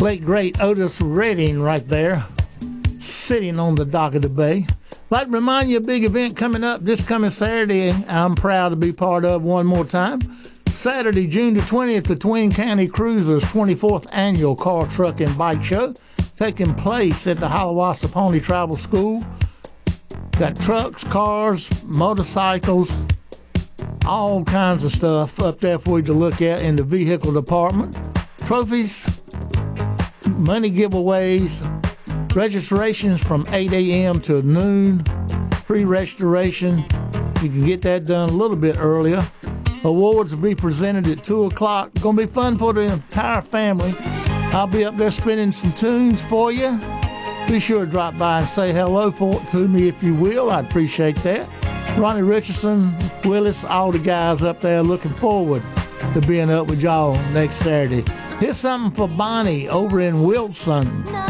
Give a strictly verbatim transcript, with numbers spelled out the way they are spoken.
Late great Otis Redding right there, sitting on the dock of the bay. Like to remind you, a big event coming up this coming Saturday. I'm proud to be part of one more time. Saturday, June the twentieth, the Twin County Cruisers twenty-fourth Annual Car, Truck, and Bike Show taking place at the Hiawassee Pony Travel School. Got trucks, cars, motorcycles, all kinds of stuff up there for you to look at in the vehicle department. Trophies, money giveaways, registrations from eight a.m. to noon, free restoration. You can get that done a little bit earlier. Awards will be presented at two o'clock. Going to be fun for the entire family. I'll be up there spinning some tunes for you. Be sure to drop by and say hello for, to me if you will. I'd appreciate that. Ronnie Richardson, Willis, all the guys up there looking forward to being up with y'all next Saturday. Here's something for Bonnie over in Wilson.